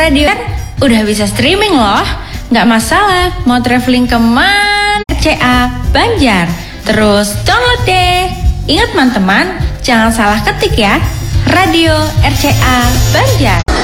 Radio udah bisa streaming loh. Nggak masalah mau traveling kemana, RCA Banjar. Terus download deh. Ingat teman-teman, jangan salah ketik ya. Radio RCA Banjar.